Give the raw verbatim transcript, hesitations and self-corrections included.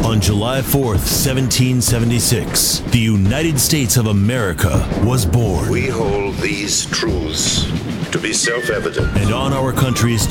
On July fourth, seventeen seventy-six, the United States of America was born. We hold these truths to be self-evident. And on our country's